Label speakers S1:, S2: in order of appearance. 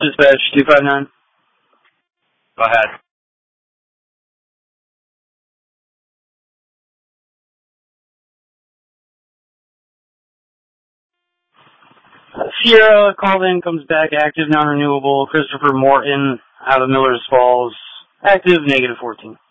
S1: Dispatch 259.
S2: Go ahead.
S1: Sierra called in, comes back active, non-renewable. Christopher Morton out of Miller's Falls, active, -14.